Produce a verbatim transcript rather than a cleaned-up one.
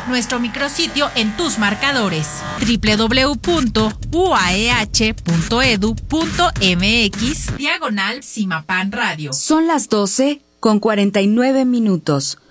nuestro micrositio en tus marcadores doble u doble u doble u punto u a e h punto e d u punto m x diagonal Simapan Radio. Son las doce con cuarenta y nueve minutos.